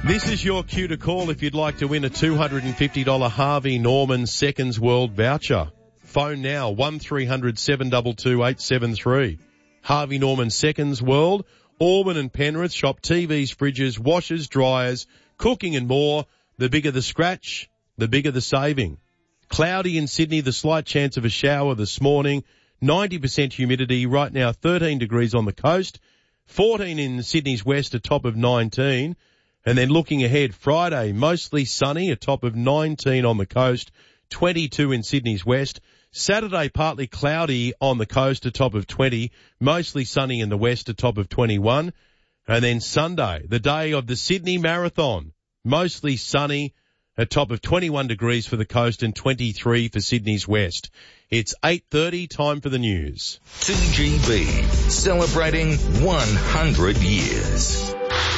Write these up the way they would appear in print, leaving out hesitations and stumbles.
This is your cue to call if you'd like to win a $250 Harvey Norman Seconds World voucher. Phone now, 1300 722 873. Harvey Norman Seconds World, Auburn and Penrith shop TVs, fridges, washers, dryers, cooking and more. The bigger the scratch, the bigger the saving. Cloudy in Sydney, the slight chance of a shower this morning. 90% humidity, right now 13 degrees on the coast. 14 in Sydney's west, a top of 19. And then looking ahead, Friday, mostly sunny, a top of 19 on the coast, 22 in Sydney's west. Saturday, partly cloudy on the coast, a top of 20, mostly sunny in the west, a top of 21. And then Sunday, the day of the Sydney Marathon, mostly sunny, a top of 21 degrees for the coast and 23 for Sydney's west. It's 8:30, time for the news. 2GB, celebrating 100 years.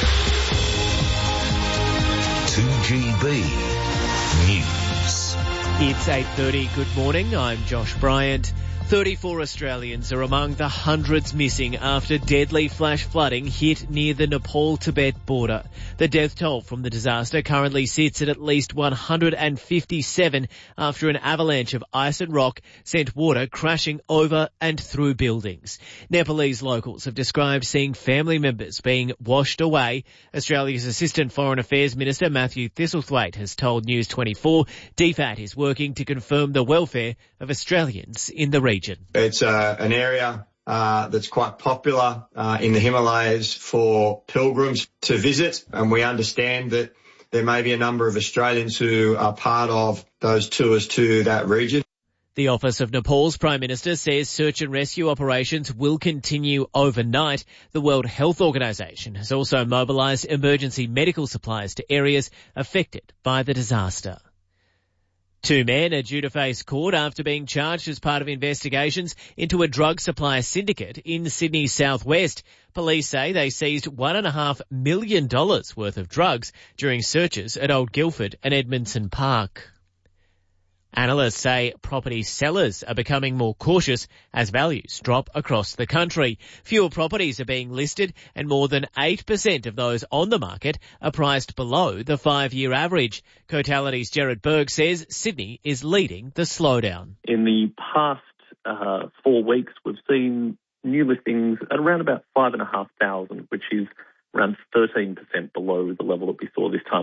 2GB News. It's 8:30. Good morning. I'm Josh Bryant. 34 Australians are among the hundreds missing after deadly flash flooding hit near the Nepal-Tibet border. The death toll from the disaster currently sits at least 157 after an avalanche of ice and rock sent water crashing over and through buildings. Nepalese locals have described seeing family members being washed away. Australia's Assistant Foreign Affairs Minister Matthew Thistlethwaite has told News 24 DFAT is working to confirm the welfare of Australians in the region. It's an area that's quite popular in the Himalayas for pilgrims to visit, and we understand that there may be a number of Australians who are part of those tours to that region. The Office of Nepal's Prime Minister says search and rescue operations will continue overnight. The World Health Organization has also mobilized emergency medical supplies to areas affected by the disaster. Two men are due to face court after being charged as part of investigations into a drug supply syndicate in Sydney's southwest. Police say they seized $1.5 million worth of drugs during searches at Old Guildford and Edmondson Park. Analysts say property sellers are becoming more cautious as values drop across the country. Fewer properties are being listed and more than 8% of those on the market are priced below the 5-year average. Cotality's Gerard Berg says Sydney is leading the slowdown. In the past 4 weeks, we've seen new listings at around about 5,500, which is around 13% below the level that we saw this time